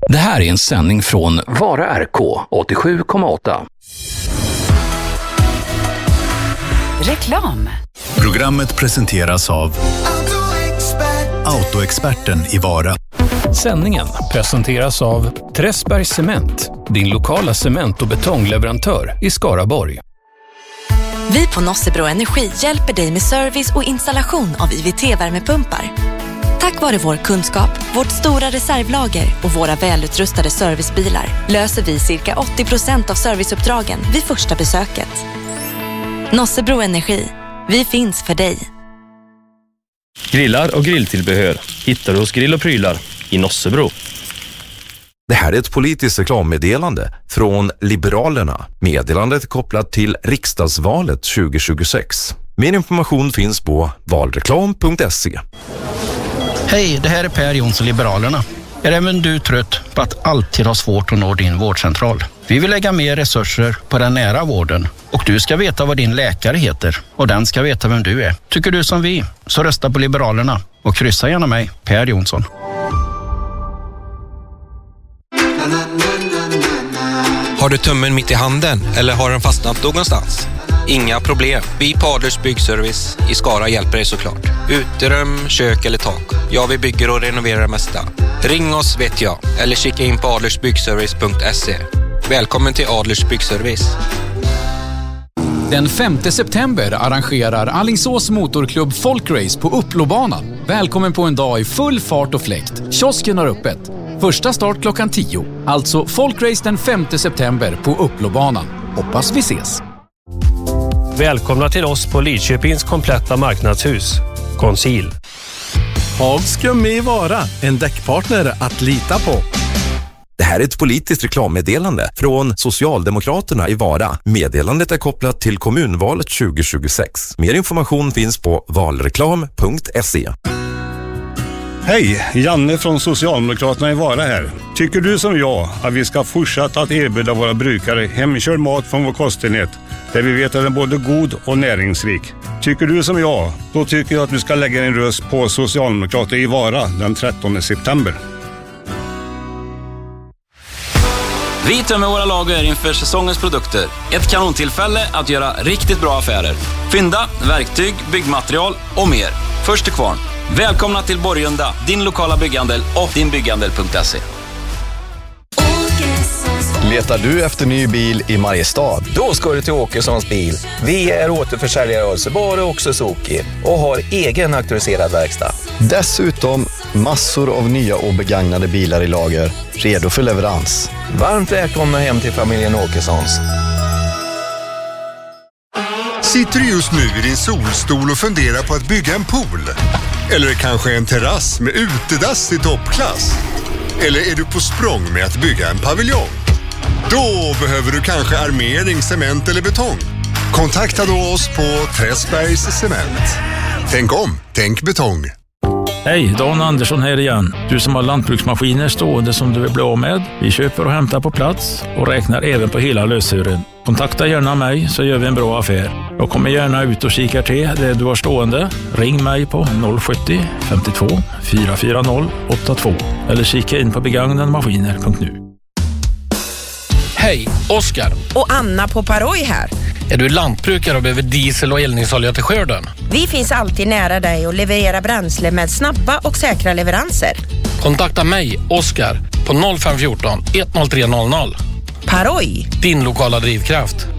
Det här är en sändning från Vara RK 87,8. Reklam. Programmet presenteras av Autoexperten i Vara. Sändningen presenteras av Träsbergs Cement, din lokala cement- och betongleverantör i Skaraborg. Vi på Nossebro Energi hjälper dig med service och installation av IVT-värmepumpar. Tack vare vår kunskap, vårt stora reservlager och våra välutrustade servicebilar löser vi cirka 80% av serviceuppdragen vid första besöket. Nossebro Energi. Vi finns för dig. Grillar och grilltillbehör hittar du hos Grill och Prylar i Nossebro. Det här är ett politiskt reklammeddelande från Liberalerna. Meddelandet är kopplat till riksdagsvalet 2026. Mer information finns på valreklam.se. Hej, det här är Per Jonsson, Liberalerna. Är även du trött på att alltid ha svårt att nå din vårdcentral? Vi vill lägga mer resurser på den nära vården. Och du ska veta vad din läkare heter. Och den ska veta vem du är. Tycker du som vi, så rösta på Liberalerna. Och kryssa gärna mig, Per Jonsson. Har du tummen mitt i handen eller har den fastnat någonstans? Inga problem. Vi på Adlers Byggservice i Skara hjälper dig såklart. Uterum, kök eller tak. Ja, vi bygger och renoverar det mesta. Ring oss vet jag. Eller kika in på adlersbyggservice.se. Välkommen till Adlers Byggservice. Den 5 september arrangerar Alingsås motorklubb Folkrace på Upplobanan. Välkommen på en dag i full fart och fläkt. Kiosken har öppet. Första start klockan 10. Alltså Folkrace den 5 september på Upplobanan. Hoppas vi ses. Välkomna till oss på Lidköpings kompletta marknadshus. Conceal. Havskum i Vara, en däckpartner att lita på. Det här är ett politiskt reklammeddelande från Socialdemokraterna i Vara. Meddelandet är kopplat till kommunvalet 2026. Mer information finns på valreklam.se. Hej, Janne från Socialdemokraterna i Vara här. Tycker du som jag att vi ska fortsätta att erbjuda våra brukare hemkörd mat från vår kostenhet, där vi vet att den är både god och näringsrik? Tycker du som jag, då tycker jag att du ska lägga en röst på Socialdemokrater i Vara den 13 september. Vi tömmer våra lager inför säsongens produkter. Ett kanontillfälle att göra riktigt bra affärer. Fynda, verktyg, byggmaterial och mer. Först till kvarn. Välkomna till Borgunda, din lokala bygghandel och dinbygghandel.se. Letar du efter ny bil i Mariestad? Då ska du till Åkessons bil. Vi är återförsäljare av Subaru och Suzuki och har egen auktoriserad verkstad. Dessutom massor av nya och begagnade bilar i lager, redo för leverans. Varmt välkomna hem till familjen Åkessons. Sitter du just nu i din solstol och funderar på att bygga en pool? Eller kanske en terrass med utedass i toppklass? Eller är du på språng med att bygga en paviljong? Då behöver du kanske armering, cement eller betong. Kontakta då oss på Träsbergs Cement. Tänk om, tänk betong. Hej, Dan Andersson här igen. Du som har lantbruksmaskiner stående som du vill bli av med. Vi köper och hämtar på plats och räknar även på hela lösören. Kontakta gärna mig så gör vi en bra affär. Jag kommer gärna ut och kikar till det du har stående. Ring mig på 070 52 440 82 eller kika in på begagnadmaskiner.nu. Hej, Oskar. Och Anna på Paroj här. Är du lantbrukare och behöver diesel och eldningsolja till skörden? Vi finns alltid nära dig och levererar bränsle med snabba och säkra leveranser. Kontakta mig, Oskar, på 0514 10300. Paroj. Din lokala drivkraft.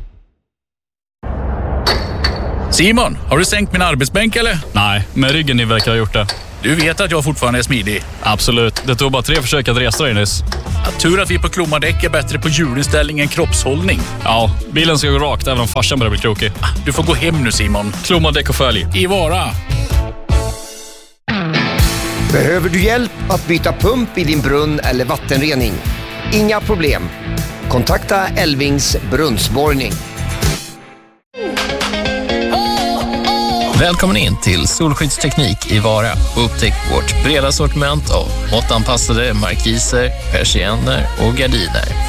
Simon, har du sänkt min arbetsbänk eller? Nej, men ryggen ni verkar ha gjort det. Du vet att jag fortfarande är smidig. Absolut, det tog bara 3 försök att resa dig nyss. Tur att vi på Klomadäck är bättre på hjulinställning än kroppshållning. Ja, bilen ska gå rakt även om farsan börjar bli krokig. Du får gå hem nu Simon. Klomadäck och följ. I Vara. Behöver du hjälp att byta pump i din brunn eller vattenrening? Inga problem. Kontakta Elvings brunnsborrning. Välkommen in till Solskyddsteknik i Vara och upptäck vårt breda sortiment av måttanpassade markiser, persienner och gardiner.